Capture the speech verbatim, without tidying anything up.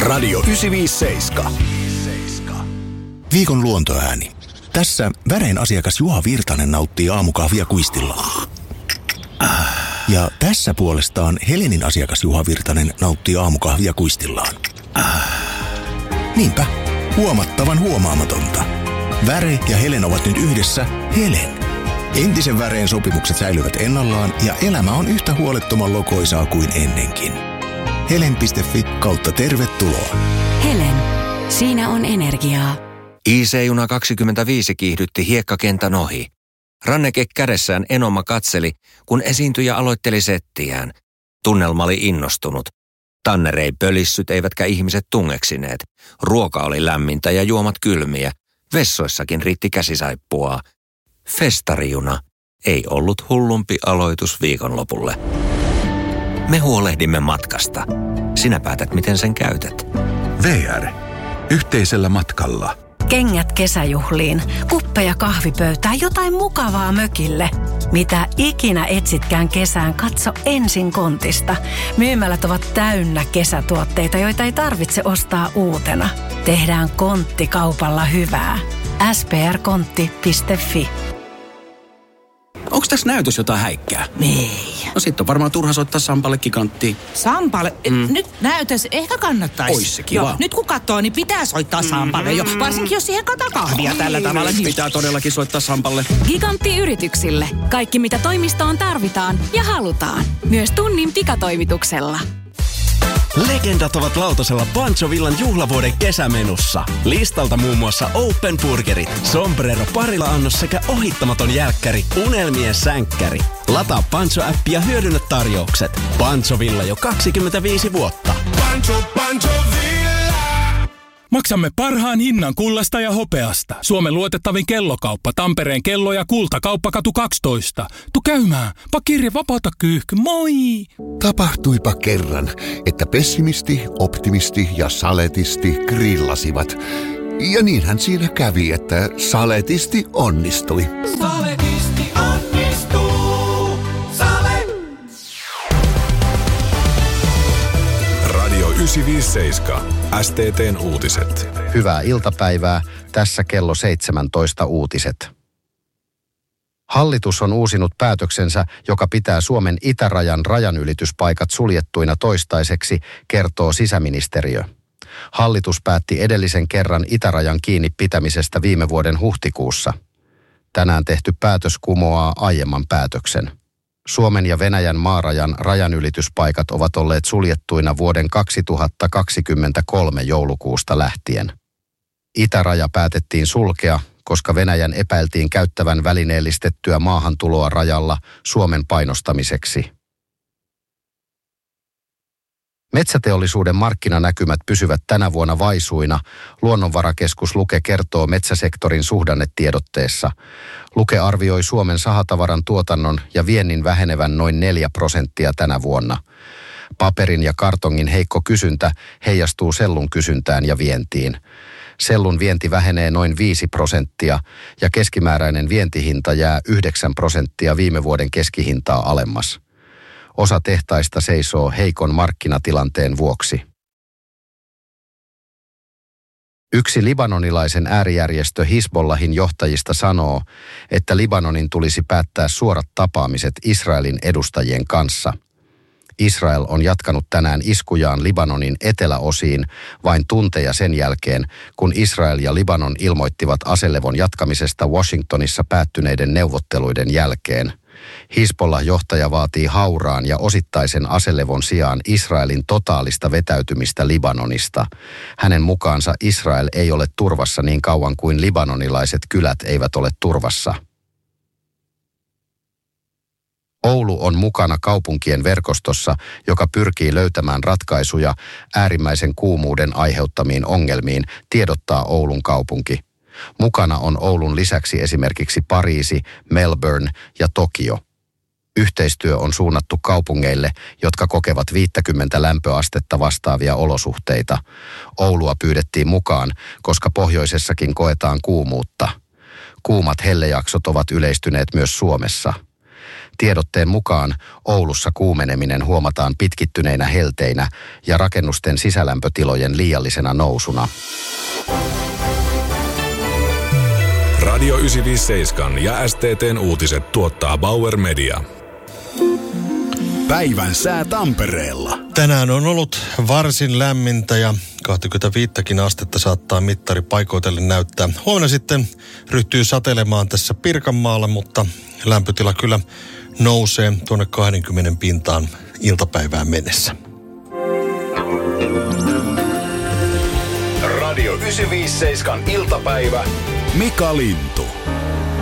Radio yhdeksänsataaviisikymmentäseitsemän. Viikon luontoääni. Tässä Väreen asiakas Juha Virtanen nauttii aamukahvia kuistillaan. Ja tässä puolestaan Helenin asiakas Juha Virtanen nauttii aamukahvia kuistillaan. Niinpä, huomattavan huomaamatonta. Väre ja Helen ovat nyt yhdessä Helen. Entisen Väreen sopimukset säilyvät ennallaan ja elämä on yhtä huolettoman lokoisaa kuin ennenkin. Helen piste fi kautta tervetuloa. Helen. Siinä on energiaa. I C-juna kaksikymmentäviisi kiihdytti hiekkakentän ohi. Ranneke kädessään Enoma katseli, kun esiintyjä aloitteli settiään. Tunnelma oli innostunut. Tanner ei pölissyt eivätkä ihmiset tungeksineet. Ruoka oli lämmintä ja juomat kylmiä. Vessoissakin riitti käsisaippua. Festarijuna ei ollut hullumpi aloitus viikonlopulle. Me huolehdimme matkasta. Sinä päätät, miten sen käytät. V R. Yhteisellä matkalla. Kengät kesäjuhliin, kuppeja kahvipöytään, jotain mukavaa mökille. Mitä ikinä etsitkään kesään, katso ensin Kontista. Myymälät ovat täynnä kesätuotteita, joita ei tarvitse ostaa uutena. Tehdään Kontti kaupalla hyvää. s p r kontti piste f i. Onko tässä näytös jotain häikkää? Ei. No sit on varmaan turha soittaa Sampalle Giganttiin. Sampalle? Mm. Nyt näytös ehkä kannattaisi. Ois se kiva. Joo, nyt kun katsoo, niin pitää soittaa Sampalle jo. Varsinkin jos siihen kataa kahvia Ai, tällä tavalla. Niin... Pitää todellakin soittaa Sampalle. Gigantti yrityksille. Kaikki mitä toimistoon tarvitaan ja halutaan. Myös tunnin pikatoimituksella. Legendat ovat lautasella Pancho Villan juhlavuoden kesämenussa. Listalta muun muassa Open Burgerit, Sombrero Parilla-annos sekä ohittamaton jälkkäri, Unelmien sänkkäri. Lataa Pancho-appi ja hyödynnä tarjoukset. Pancho Villa jo kaksikymmentäviisi vuotta. Pancho, Pancho Villa. Maksamme parhaan hinnan kullasta ja hopeasta. Suomen luotettavin kellokauppa, Tampereen kello- ja kultakauppakatu kaksitoista. Tu käymään, pakirja vapaata kyyhky, moi! Tapahtuipa kerran, että pessimisti, optimisti ja saletisti grillasivat. Ja niinhän siinä kävi, että saletisti onnistui. Saletisti onnistuu. Sale. Radio yhdeksänsataaviisikymmentäseitsemän. S T T:n uutiset. Hyvää iltapäivää. Tässä kello seitsemäntoista uutiset. Hallitus on uusinut päätöksensä, joka pitää Suomen itärajan rajanylityspaikat suljettuina toistaiseksi, kertoo sisäministeriö. Hallitus päätti edellisen kerran itärajan kiinni pitämisestä viime vuoden huhtikuussa. Tänään tehty päätös kumoaa aiemman päätöksen. Suomen ja Venäjän maarajan rajanylityspaikat ovat olleet suljettuina vuoden kaksituhattakaksikymmentäkolme joulukuusta lähtien. Itäraja päätettiin sulkea, koska Venäjän epäiltiin käyttävän välineellistettyä maahantuloa rajalla Suomen painostamiseksi. Metsäteollisuuden markkinanäkymät pysyvät tänä vuonna vaisuina, Luonnonvarakeskus Luke kertoo metsäsektorin suhdannetiedotteessa. Luke arvioi Suomen sahatavaran tuotannon ja viennin vähenevän noin neljä prosenttia tänä vuonna. Paperin ja kartongin heikko kysyntä heijastuu sellun kysyntään ja vientiin. Sellun vienti vähenee noin viisi prosenttia ja keskimääräinen vientihinta jää yhdeksän prosenttia viime vuoden keskihintaa alemmas. Osa tehtaista seisoo heikon markkinatilanteen vuoksi. Yksi libanonilaisen äärijärjestö Hizbollahin johtajista sanoo, että Libanonin tulisi päättää suorat tapaamiset Israelin edustajien kanssa. Israel on jatkanut tänään iskujaan Libanonin eteläosiin vain tunteja sen jälkeen, kun Israel ja Libanon ilmoittivat aselevon jatkamisesta Washingtonissa päättyneiden neuvotteluiden jälkeen. Hizbollah-johtaja vaatii hauraan ja osittaisen aselevon sijaan Israelin totaalista vetäytymistä Libanonista. Hänen mukaansa Israel ei ole turvassa niin kauan kuin libanonilaiset kylät eivät ole turvassa. Oulu on mukana kaupunkien verkostossa, joka pyrkii löytämään ratkaisuja äärimmäisen kuumuuden aiheuttamiin ongelmiin, tiedottaa Oulun kaupunki. Mukana on Oulun lisäksi esimerkiksi Pariisi, Melbourne ja Tokio. Yhteistyö on suunnattu kaupungeille, jotka kokevat viisikymmentä lämpöastetta vastaavia olosuhteita. Oulua pyydettiin mukaan, koska pohjoisessakin koetaan kuumuutta. Kuumat hellejaksot ovat yleistyneet myös Suomessa. Tiedotteen mukaan Oulussa kuumeneminen huomataan pitkittyneinä helteinä ja rakennusten sisälämpötilojen liiallisena nousuna. Radio yhdeksänsataaviisikymmentäseitsemän ja S T T:n uutiset tuottaa Bauer Media. Päivän sää Tampereella. Tänään on ollut varsin lämmintä ja kaksikymmentäviisi astetta saattaa mittari paikoitellen näyttää. Huomenna sitten ryhtyy satelemaan tässä Pirkanmaalla, mutta lämpötila kyllä nousee tuonne kaksikymmentä pintaan iltapäivään mennessä. Radio yhdeksänsataaviisikymmentäseitsemän iltapäivä. Mika Lintu.